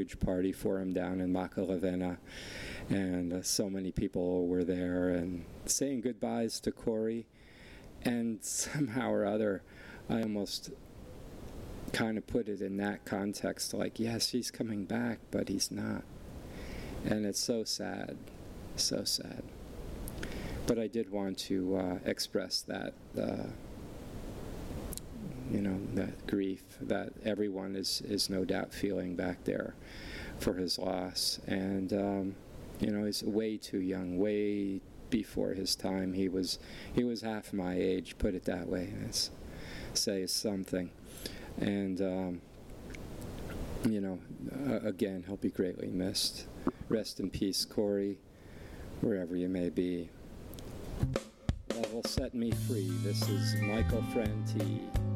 huge party for him down in Macalavena, and so many people were there and saying goodbyes to Corey. And somehow or other, I almost kind of put it in that context, like, yes, he's coming back, but he's not. And it's so sad, so sad. But I did want to express that, that grief that everyone is no doubt feeling back there for his loss. And, he's way too young, way before his time. He was half my age, put it that way. Let's say something. And, again, he'll be greatly missed. Rest in peace, Corey, wherever you may be. Love will set me free. This is Michael Franti.